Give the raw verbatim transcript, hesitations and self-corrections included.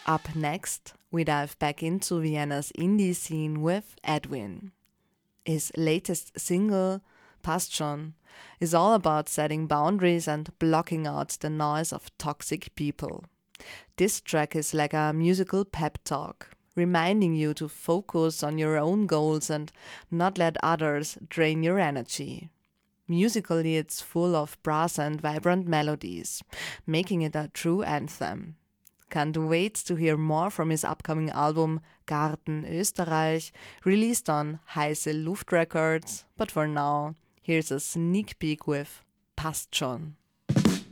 Up next, we dive back into Vienna's indie scene with Edwin. His latest single, Passion, is all about setting boundaries and blocking out the noise of toxic people. This track is like a musical pep talk, reminding you to focus on your own goals and not let others drain your energy. Musically, it's full of brass and vibrant melodies, making it a true anthem. Can't wait to hear more from his upcoming album Garten Österreich, released on Heiße Luft Records. But for now, here's a sneak peek with Passt schon.